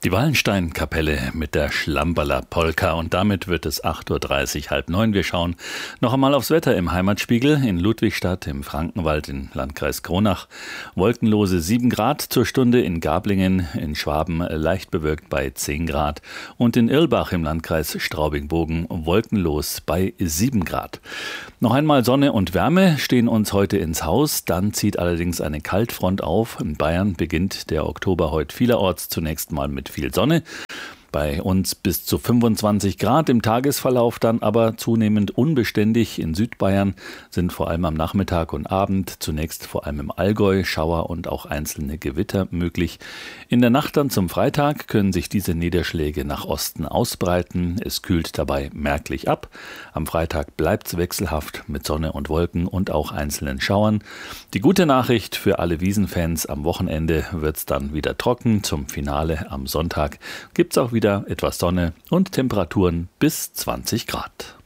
Die Wallenstein-Kapelle mit der Schlamperler-Polka und damit wird es 8:30 Uhr, 8:30. Wir schauen noch einmal aufs Wetter im Heimatspiegel in Ludwigstadt, im Frankenwald, im Landkreis Kronach. Wolkenlose 7 Grad zur Stunde, in Gablingen, in Schwaben leicht bewölkt bei 10 Grad und in Irlbach im Landkreis Straubing-Bogen wolkenlos bei 7 Grad. Noch einmal Sonne und Wärme stehen uns heute ins Haus, dann zieht allerdings eine Kaltfront auf. In Bayern beginnt der Oktober heute vielerorts zunächst mal mit viel Sonne. Bei uns bis zu 25 Grad im Tagesverlauf, dann aber zunehmend unbeständig. In Südbayern sind vor allem am Nachmittag und Abend zunächst vor allem im Allgäu Schauer und auch einzelne Gewitter möglich. In der Nacht dann zum Freitag können sich diese Niederschläge nach Osten ausbreiten. Es kühlt dabei merklich ab. Am Freitag bleibt es wechselhaft mit Sonne und Wolken und auch einzelnen Schauern. Die gute Nachricht für alle Wiesenfans: am Wochenende wird es dann wieder trocken. Zum Finale am Sonntag gibt es auch wieder etwas Sonne und Temperaturen bis 20 Grad.